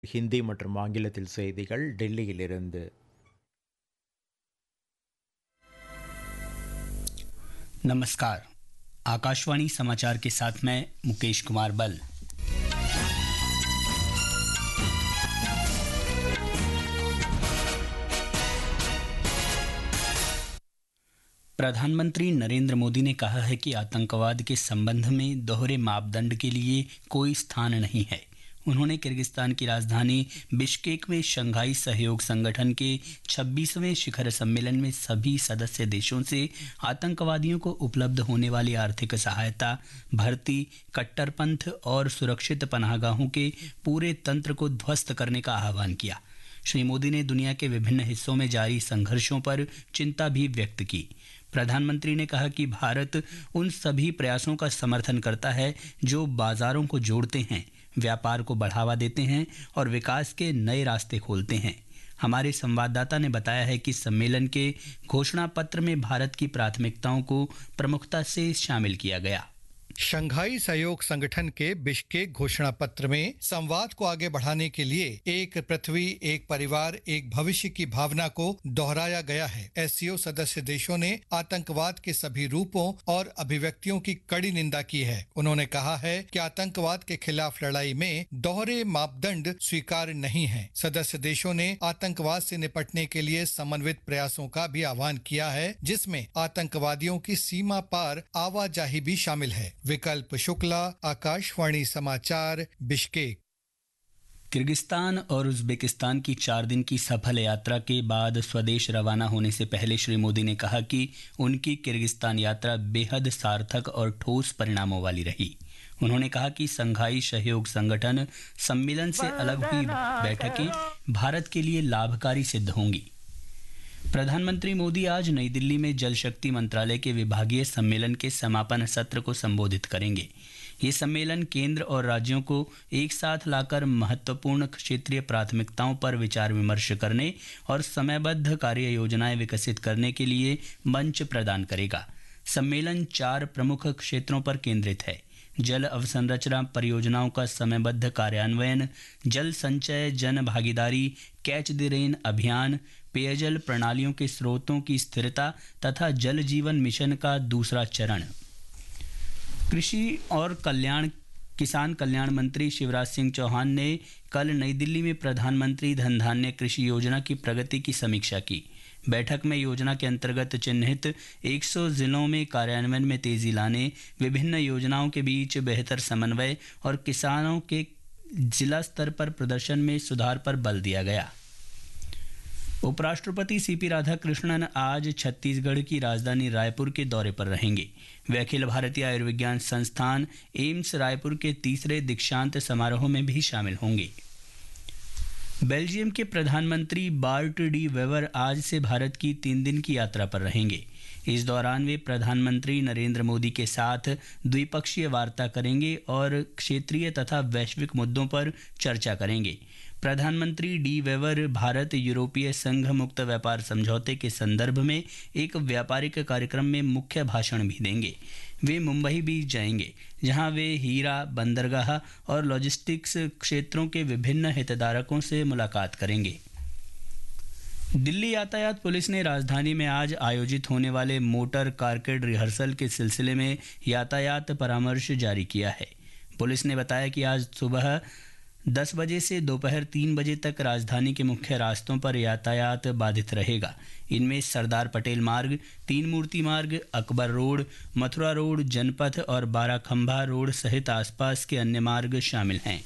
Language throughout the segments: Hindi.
ஹிந்தி மற்றும் ஆங்கிலத்தில் செய்திகள் டெல்லியிலிருந்து. नमस्कार। आकाशवाणी समाचार के साथ मैं मुकेश कुमार बल। प्रधानमंत्री नरेंद्र मोदी ने कहा है कि आतंकवाद के संबंध में दोहरे मापदंड के लिए कोई स्थान नहीं है। उन्होंने किर्गिस्तान की राजधानी बिश्केक में शंघाई सहयोग संगठन के 26वें शिखर सम्मेलन में सभी सदस्य देशों से आतंकवादियों को उपलब्ध होने वाली आर्थिक सहायता, भर्ती, कट्टरपंथ और सुरक्षित पनाहगाहों के पूरे तंत्र को ध्वस्त करने का आह्वान किया। श्री मोदी ने दुनिया के विभिन्न हिस्सों में जारी संघर्षों पर चिंता भी व्यक्त की। प्रधानमंत्री ने कहा कि भारत उन सभी प्रयासों का समर्थन करता है जो बाजारों को जोड़ते हैं, व्यापार को बढ़ावा देते हैं और विकास के नए रास्ते खोलते हैं। हमारे संवाददाता ने बताया है कि सम्मेलन के घोषणा पत्र में भारत की प्राथमिकताओं को प्रमुखता से शामिल किया गया। शंघाई सहयोग संगठन के बिश्केक घोषणा पत्र में संवाद को आगे बढ़ाने के लिए एक पृथ्वी, एक परिवार, एक भविष्य की भावना को दोहराया गया है। एससीओ सदस्य देशों ने आतंकवाद के सभी रूपों और अभिव्यक्तियों की कड़ी निंदा की है। उन्होंने कहा है कि आतंकवाद के खिलाफ लड़ाई में दोहरे मापदंड स्वीकार्य नहीं है। सदस्य देशों ने आतंकवाद से निपटने के लिए समन्वित प्रयासों का भी आह्वान किया है, जिसमें आतंकवादियों की सीमा पार आवाजाही भी शामिल है। विकल्प शुक्ला, आकाशवाणी समाचार, बिश्केक। किर्गिस्तान और उज़्बेकिस्तान की 4 दिन की सफल यात्रा के बाद स्वदेश रवाना होने से पहले श्री मोदी ने कहा कि उनकी किर्गिस्तान यात्रा बेहद सार्थक और ठोस परिणामों वाली रही। उन्होंने कहा कि शंघाई सहयोग संगठन सम्मेलन से अलग हुई बैठकें भारत के लिए लाभकारी सिद्ध होंगी। प्रधानमंत्री मोदी आज नई दिल्ली में जल शक्ति मंत्रालय के विभागीय सम्मेलन के समापन सत्र को संबोधित करेंगे। ये सम्मेलन केंद्र और राज्यों को एक साथ लाकर महत्वपूर्ण क्षेत्रीय प्राथमिकताओं पर विचार विमर्श करने और समयबद्ध कार्य योजनाएं विकसित करने के लिए मंच प्रदान करेगा। सम्मेलन 4 प्रमुख क्षेत्रों पर केंद्रित है: जल अवसंरचना परियोजनाओं का समयबद्ध कार्यान्वयन, जल संचय जन भागीदारी, कैच द रेन अभियान, पेयजल प्रणालियों के स्रोतों की स्थिरता तथा जल जीवन मिशन का दूसरा चरण। कृषि और किसान कल्याण मंत्री शिवराज सिंह चौहान ने कल नई दिल्ली में प्रधानमंत्री धन धान्य कृषि योजना की प्रगति की समीक्षा की। बैठक में योजना के अंतर्गत चिन्हित 100 जिलों में कार्यान्वयन में तेजी लाने, विभिन्न योजनाओं के बीच बेहतर समन्वय और किसानों के जिला स्तर पर प्रदर्शन में सुधार पर बल दिया गया। उपराष्ट्रपति सीपी राधाकृष्णन आज छत्तीसगढ़ की राजधानी रायपुर के दौरे पर रहेंगे। वे अखिल भारतीय आयुर्विज्ञान संस्थान एम्स रायपुर के 3रे दीक्षांत समारोह में भी शामिल होंगे। बेल्जियम के प्रधानमंत्री बार्ट डी वेवर आज से भारत की 3 दिन की यात्रा पर रहेंगे। इस दौरान वे प्रधानमंत्री नरेंद्र मोदी के साथ द्विपक्षीय वार्ता करेंगे और क्षेत्रीय तथा वैश्विक मुद्दों पर चर्चा करेंगे। प्रधानमंत्री डी वेवर भारत यूरोपीय संघ मुक्त व्यापार समझौते के संदर्भ में एक व्यापारिक कार्यक्रम में मुख्य भाषण भी देंगे। वे मुंबई भी जाएंगे, जहां वे हीरा, बंदरगाह और लॉजिस्टिक्स क्षेत्रों के विभिन्न हितधारकों से मुलाकात करेंगे। दिल्ली यातायात पुलिस ने राजधानी में आज आयोजित होने वाले मोटर कारकेड रिहर्सल के सिलसिले में यातायात परामर्श जारी किया है। पुलिस ने बताया कि आज सुबह 10 बजे से दोपहर 3 बजे तक राजधानी के मुख्य रास्तों पर यातायात बाधित रहेगा। इनमें सरदार पटेल मार्ग, 3 मूर्ति मार्ग, अकबर रोड, मथुरा रोड, जनपथ और बाराखंभा रोड सहित आसपास के अन्य मार्ग शामिल हैं।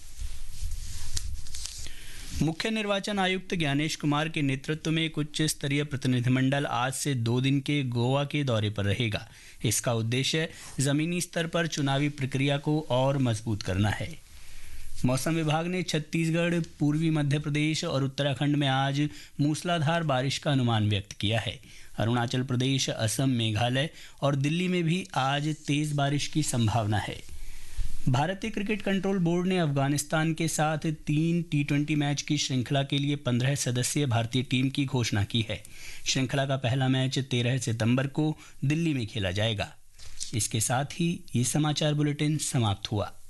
मुख्य निर्वाचन आयुक्त ज्ञानेश कुमार के नेतृत्व में एक उच्च स्तरीय प्रतिनिधिमंडल आज से 2 दिन के गोवा के दौरे पर रहेगा। इसका उद्देश्य जमीनी स्तर पर चुनावी प्रक्रिया को और मजबूत करना है। मौसम विभाग ने छत्तीसगढ़, पूर्वी मध्य प्रदेश और उत्तराखंड में आज मूसलाधार बारिश का अनुमान व्यक्त किया है। अरुणाचल प्रदेश, असम, मेघालय और दिल्ली में भी आज तेज बारिश की संभावना है। भारतीय क्रिकेट कंट्रोल बोर्ड ने अफगानिस्तान के साथ 3 T20 मैच की श्रृंखला के लिए 15 सदस्यीय भारतीय टीम की घोषणा की है। श्रृंखला का पहला मैच 13 सितंबर को दिल्ली में खेला जाएगा। इसके साथ ही ये समाचार बुलेटिन समाप्त हुआ।